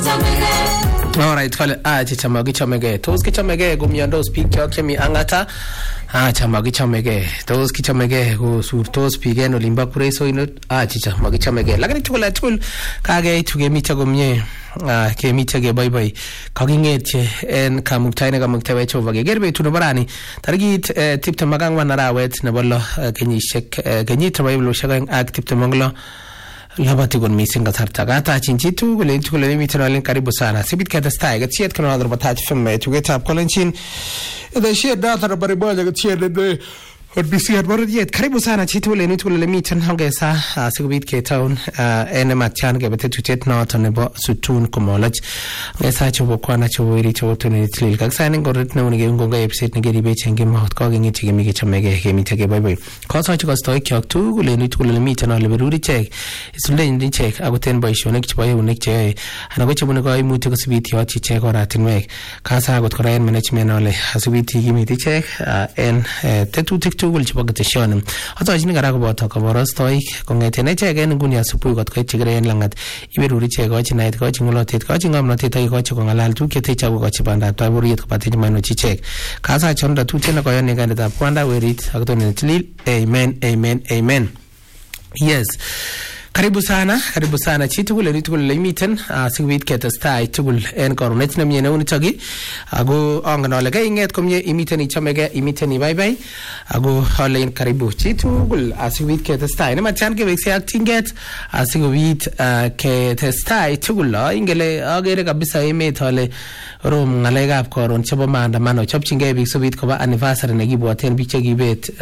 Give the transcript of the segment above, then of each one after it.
Alright, kale chamage tos kichamege gumyandos piik chok chemi angata chamage tos kichamege go surtos pigen olimba kureso inot chamage lakini tukul kage tugemite gomye kemite ge bye kagingetye en kamuktawe chova geger betuno barani tarigit tipte magangwan arawet nebo lo kenyishek kenyit nebo shageng ak tipte manglo labati gon missing kasarta gata chinchitu gole tukule mitanalin karibu sana sibit katastay gatiyet kana hadar batach film tugetab kolenchin the shit data baribaja gatiyet de Bisi hadbariyet karibu sana chitule nitule mitan hongesa sigubit ke town ene matyan ke betetutet not nebo sutun komolaj ngesa chobo kwana chobo iri chobo tuni tlil kaksa ngorit na unige ngonga episode ngeri be chenge mahot ka gengi chige ke chamege ke mitege bye kosa chiko stoy kyak tu gule nitule mitan ale beruri chek isunde ndi chek agoten boishonik chbo yunik che ana go chobune ko imuti ko sibiti yachi chek oratinwek kasa agot kora en management ale asibiti gimiti chek en tetutik tugul chebo keteshon ato ajini gara koboto kabarastoik kongeten echegen nguni asubuhi kot koit chigren langat iberuri chego chinait ko chingulotet ko chingomnotet ay ko chikongalal tukete chabu ko chibanda taburiet kopate mano chichek kasa chonda tuchena ko yone ganda kwanda werit akutone tlil amen yes karibu sana chitugul limiten sigwit ketestai tugul en koronet na miene unitogi ago anganole ga inget komye imiten ichamege imiten bye ago halen karibu chitugul sigwit ketestai ne machan ke vexi actinget sigwit ketestai tugul ingele agere kabisa emet hale rom ngalegap koron chebo maandamano chopchinge bik sobit koba anniversary ne gibwaten bik che gibet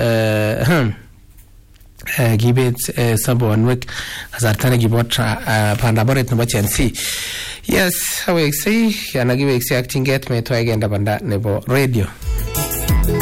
gibet sabonwek azartane gibot pandaboret nebo Chelsea yes awexi yana giwexi acting get me to agenda banda nebo radio